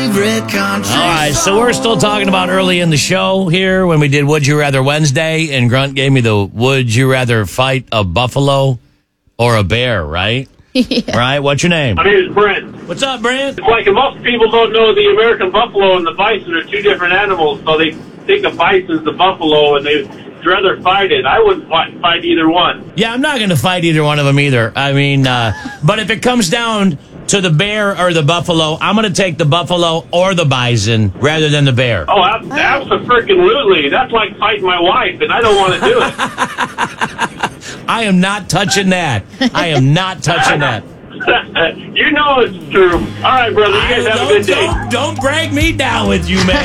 favorite country. All right, so we're still talking about early in the show here when we did Would You Rather Wednesday, and Grunt gave me the Would You Rather fight a buffalo or a bear, right? Yeah. All right, what's your name? My name is Brent. What's up, Brent? It's like most people don't know the American buffalo and the bison are two different animals, so they think of bison as the buffalo and they'd rather fight it. I wouldn't fight either one. Yeah, I'm not going to fight either one of them either. I mean, but if it comes down to the bear or the buffalo, I'm going to take the buffalo or the bison rather than the bear. Oh, absolutely. That's like fighting my wife, and I don't want to do it. I am not touching that. I am not touching that. You know it's true. All right, brother. You guys have a good day. Don't drag me down with you, man.